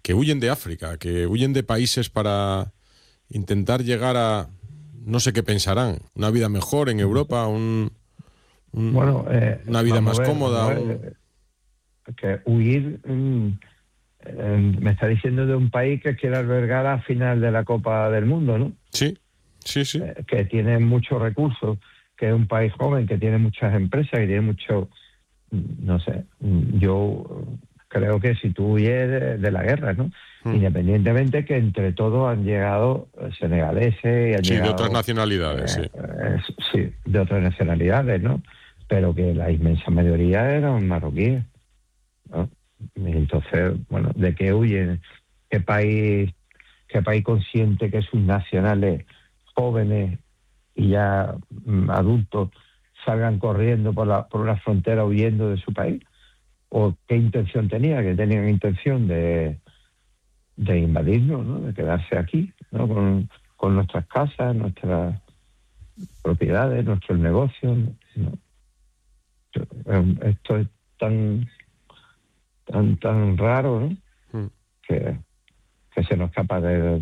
que huyen de África, que huyen de países para intentar llegar a, no sé qué pensarán, una vida mejor en Europa, una vida más cómoda. Que huir, me está diciendo de un país que quiere albergar la final de la Copa del Mundo, ¿no? Sí. Que tiene muchos recursos, que es un país joven, que tiene muchas empresas, que tiene mucho, no sé, yo creo que si tú huyes de la guerra, ¿no? Independientemente que entre todos han llegado senegaleses y han llegado... de otras nacionalidades, sí, de otras nacionalidades, ¿no? Pero que la inmensa mayoría eran marroquíes, ¿no? Entonces, bueno, ¿de qué huyen? ¿Qué país consciente que sus nacionales jóvenes y ya adultos salgan corriendo por una frontera huyendo de su país? ¿O qué intención tenía? Que tenían intención de invadirnos, ¿no? De quedarse aquí, ¿no? Con nuestras casas, nuestras propiedades, nuestros negocios, ¿no? Esto es tan raro, ¿no? Que se nos escapa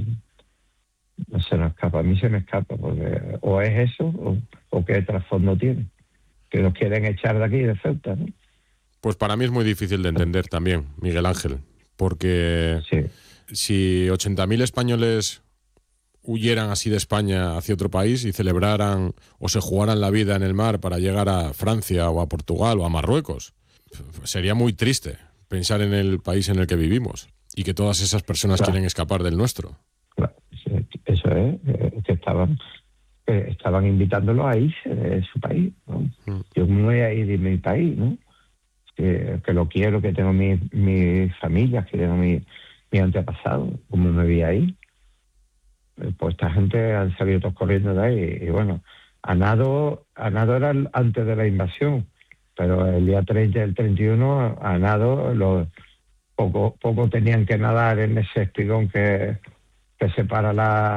a mí se me escapa, porque o es eso o qué trasfondo tiene, que nos quieren echar de aquí, de Ceuta, ¿no? Pues para mí es muy difícil de entender también, Miguel Ángel, porque si 80.000 españoles huyeran así de España hacia otro país y celebraran o se jugaran la vida en el mar para llegar a Francia o a Portugal o a Marruecos, sería muy triste pensar en el país en el que vivimos y que todas esas personas quieren escapar del nuestro. Claro, eso es, que estaban invitándolos a irse de su país, ¿no? Yo me voy a ir de mi país, ¿no? Que lo quiero, que tengo mi familia, que tengo mi antepasado, como me vi ahí. Pues esta gente han salido todos corriendo de ahí. Y bueno, a nado era antes de la invasión, pero el día 30 y el 31 a nado poco tenían que nadar en ese espigón que separa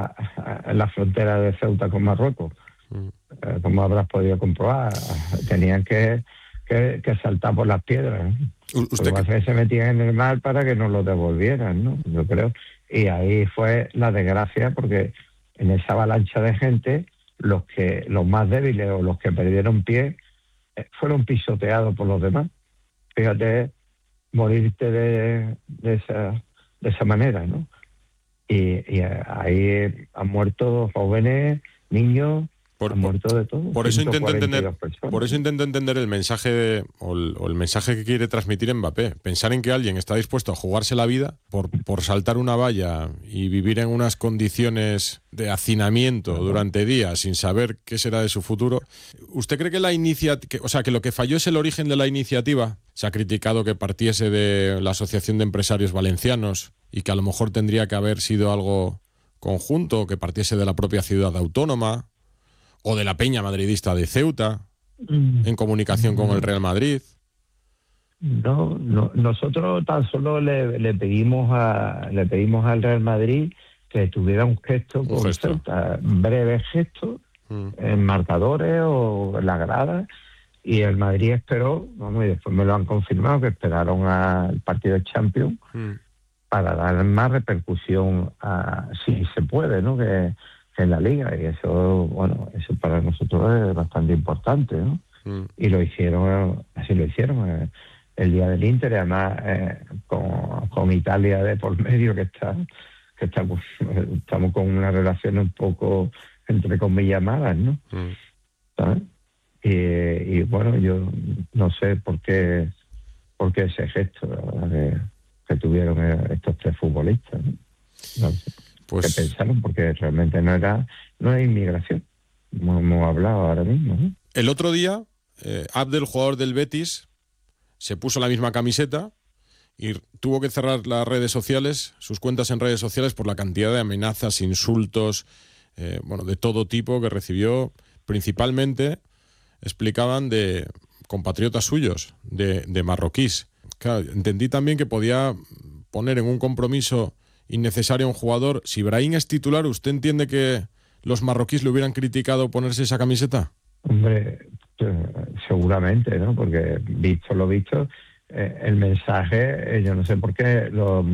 la frontera de Ceuta con Marruecos. Como habrás podido comprobar, tenían que saltar por las piedras, ¿no? Porque se metían en el mar para que nos lo devolvieran, ¿no? Yo creo. Y ahí fue la desgracia, porque en esa avalancha de gente, los más débiles o los que perdieron pie fueron pisoteados por los demás. Fíjate, morirte de esa manera, ¿no? Y ahí han muerto jóvenes, niños, han muerto de todo. Por eso intento entender el mensaje el mensaje que quiere transmitir Mbappé. Pensar en que alguien está dispuesto a jugarse la vida por saltar una valla y vivir en unas condiciones de hacinamiento durante días sin saber qué será de su futuro. ¿Usted cree que que lo que falló es el origen de la iniciativa? Se ha criticado que partiese de la Asociación de Empresarios Valencianos y que a lo mejor tendría que haber sido algo conjunto, que partiese de la propia ciudad autónoma o de la peña madridista de Ceuta, en comunicación con el Real Madrid. No, nosotros tan solo le pedimos al Real Madrid que tuviera un gesto con Ceuta, breve gesto, en marcadores o en la grada, y el Madrid esperó, y después me lo han confirmado, que esperaron al partido de Champions para dar más repercusión si se puede, ¿no? Que en la liga, y eso para nosotros es bastante importante, ¿no? Y así lo hicieron el día del Inter, y además con Italia de por medio, que estamos con una relación un poco, entre comillas, malas, ¿no? ¿Sabes? Y bueno, yo no sé por qué ese gesto que tuvieron estos tres futbolistas, ¿no? No sé. Que pensaron, porque realmente no era inmigración, como hemos hablado ahora mismo, ¿no? El otro día, Abdel, jugador del Betis, se puso la misma camiseta y tuvo que cerrar las redes sociales, sus cuentas en redes sociales, por la cantidad de amenazas, insultos, de todo tipo que recibió. Principalmente, explicaban, de compatriotas suyos, de marroquíes. Claro, entendí también que podía poner en un compromiso innecesario a un jugador. Si Brahim es titular, ¿usted entiende que los marroquíes le hubieran criticado ponerse esa camiseta? Hombre, seguramente, ¿no? Porque visto lo visto, el mensaje, yo no sé por qué los